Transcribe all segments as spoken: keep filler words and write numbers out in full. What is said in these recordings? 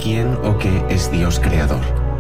¿Quién o qué es Dios creador?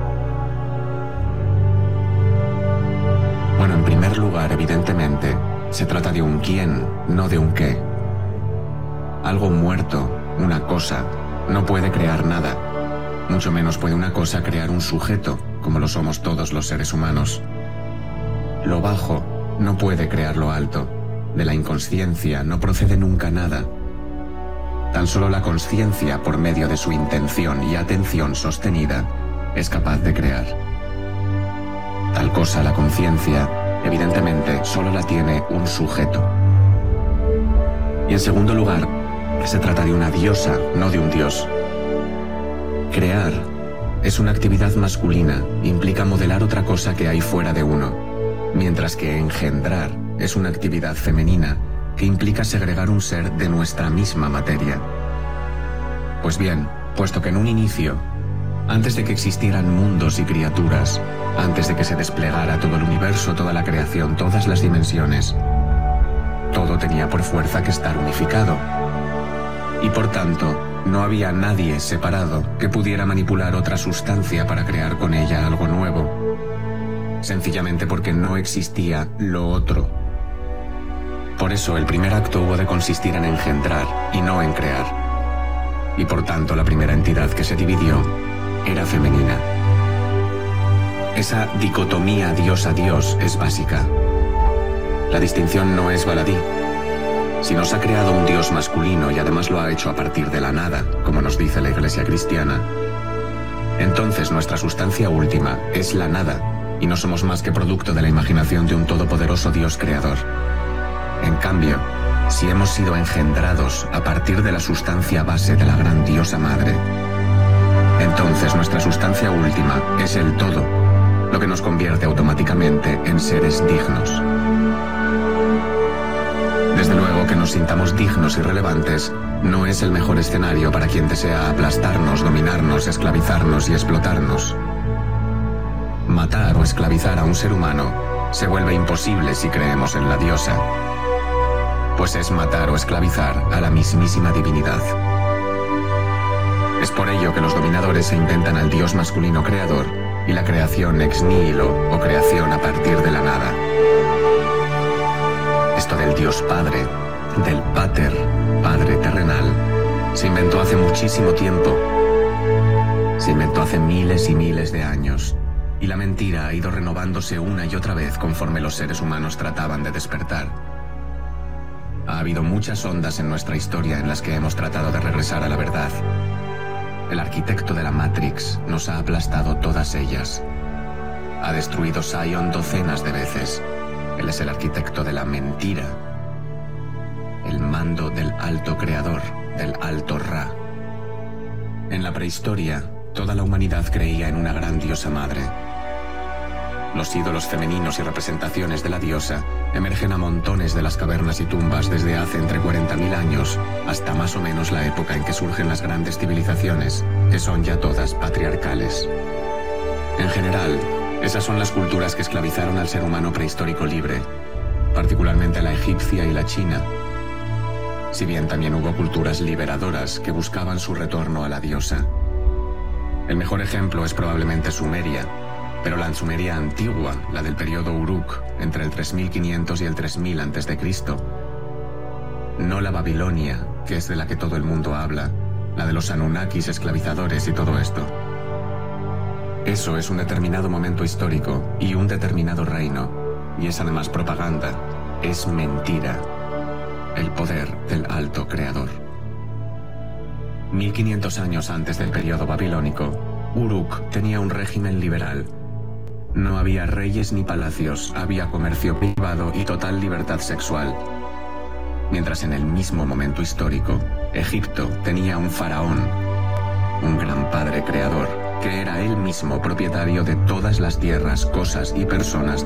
Bueno, en primer lugar, evidentemente, se trata de un quién, no de un qué. Algo muerto, una cosa, no puede crear nada. Mucho menos puede una cosa crear un sujeto, como lo somos todos los seres humanos. Lo bajo no puede crear lo alto. De la inconsciencia no procede nunca nada. Tan solo la consciencia, por medio de su intención y atención sostenida, es capaz de crear. Tal cosa, la conciencia, evidentemente, solo la tiene un sujeto. Y en segundo lugar, se trata de una diosa, no de un dios. Crear es una actividad masculina, implica modelar otra cosa que hay fuera de uno, mientras que engendrar es una actividad femenina, que implica segregar un ser de nuestra misma materia. Pues bien, puesto que en un inicio, antes de que existieran mundos y criaturas, antes de que se desplegara todo el universo, toda la creación, todas las dimensiones, todo tenía por fuerza que estar unificado. Y por tanto, no había nadie separado que pudiera manipular otra sustancia para crear con ella algo nuevo, sencillamente porque no existía lo otro. Por eso el primer acto hubo de consistir en engendrar y no en crear. Y por tanto la primera entidad que se dividió era femenina. Esa dicotomía Dios-a-Dios es básica. La distinción no es baladí. Si nos ha creado un Dios masculino y además lo ha hecho a partir de la nada, como nos dice la Iglesia cristiana, entonces nuestra sustancia última es la nada y no somos más que producto de la imaginación de un todopoderoso Dios creador. En cambio, si hemos sido engendrados a partir de la sustancia base de la gran diosa madre, entonces nuestra sustancia última es el todo, lo que nos convierte automáticamente en seres dignos. Desde luego que nos sintamos dignos y relevantes no es el mejor escenario para quien desea aplastarnos, dominarnos, esclavizarnos y explotarnos. Matar o esclavizar a un ser humano se vuelve imposible si creemos en la diosa, pues es matar o esclavizar a la mismísima divinidad. Es por ello que los dominadores se inventan al dios masculino creador y la creación ex nihilo o creación a partir de la nada. Esto del dios padre, del pater, padre terrenal, se inventó hace muchísimo tiempo. Se inventó hace miles y miles de años, y la mentira ha ido renovándose una y otra vez conforme los seres humanos trataban de despertar. Ha habido muchas ondas en nuestra historia en las que hemos tratado de regresar a la verdad. El arquitecto de la Matrix nos ha aplastado todas ellas. Ha destruido Zion docenas de veces. Él es el arquitecto de la mentira. El mando del alto creador, del alto Ra. En la prehistoria, toda la humanidad creía en una gran diosa madre. Los ídolos femeninos y representaciones de la diosa emergen a montones de las cavernas y tumbas desde hace entre cuarenta mil años hasta más o menos la época en que surgen las grandes civilizaciones, que son ya todas patriarcales. En general, esas son las culturas que esclavizaron al ser humano prehistórico libre, particularmente la egipcia y la china, si bien también hubo culturas liberadoras que buscaban su retorno a la diosa. El mejor ejemplo es probablemente Sumeria, pero la Sumeria antigua, la del periodo Uruk, entre el tres mil quinientos y el tres mil antes de Cristo. No la Babilonia, que es de la que todo el mundo habla, la de los Anunnakis esclavizadores y todo esto. Eso es un determinado momento histórico y un determinado reino, y es además propaganda, es mentira, el poder del alto creador. mil quinientos años antes del periodo babilónico, Uruk tenía un régimen liberal. No había reyes ni palacios, había comercio privado y total libertad sexual. Mientras en el mismo momento histórico, Egipto tenía un faraón, un gran padre creador, que era él mismo propietario de todas las tierras, cosas y personas